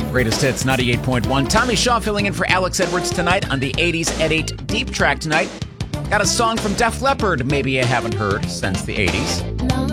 Greatest Hits 98.1. Tommy Shaw filling in for Alex Edwards tonight on the 80s at 8 Deep Track tonight. Got a song from Def Leppard maybe you haven't heard since the 80s.